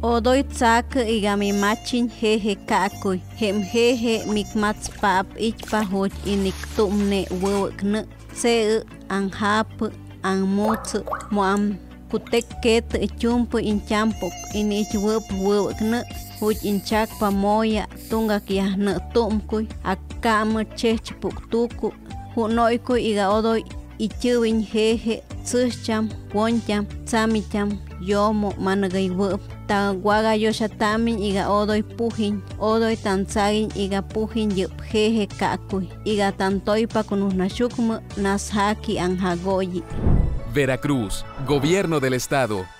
Odoy tsak igami machin jeje kakuy. Hem jeje mikmats pap ichpa hoj inik tumne wewekne. Se anhap anmuts moam kutek ket chumpu inchampo inich wewekne. Huj inchak pamoya tunga kiahne tumkuy. Akam chechpuk tuku. Hunoykuy iga odoy ichuwin jeje tsucham woncham tsamicham yomo managay wep. Ta waga yoshatamin iga odoy pujin, odoy tanzagin iga pujin yup jeje kakuy, iga tantoypa kunusnashukmu nashaki anjagoyi. Veracruz, Gobierno del Estado.